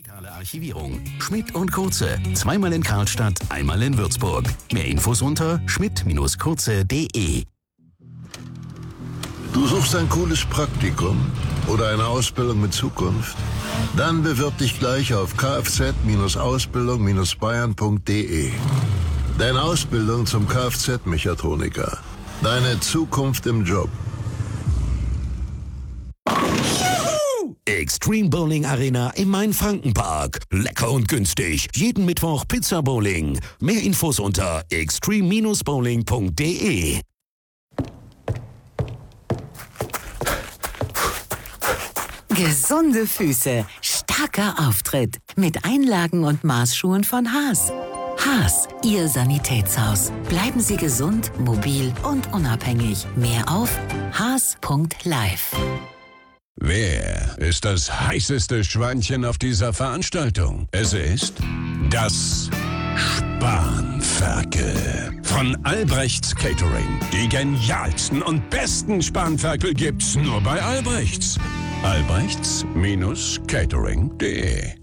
Digitale Archivierung. Schmidt & Kurze. Zweimal in Karlstadt, einmal in Würzburg. Mehr Infos unter schmidt-kurze.de. Du suchst ein cooles Praktikum oder eine Ausbildung mit Zukunft? Dann bewirb dich gleich auf kfz-ausbildung-bayern.de. Deine Ausbildung zum Kfz-Mechatroniker. Deine Zukunft im Job. Extreme Bowling Arena im Main-Franken-Park. Lecker und günstig. Jeden Mittwoch Pizza Bowling. Mehr Infos unter extreme-bowling.de. Gesunde Füße, starker Auftritt mit Einlagen und Maßschuhen von Haas. Haas, Ihr Sanitätshaus. Bleiben Sie gesund, mobil und unabhängig. Mehr auf haas.live. Wer ist das heißeste Schweinchen auf dieser Veranstaltung? Es ist das Spanferkel von Albrechts Catering. Die genialsten und besten Spanferkel gibt's nur bei Albrechts. Albrechts-catering.de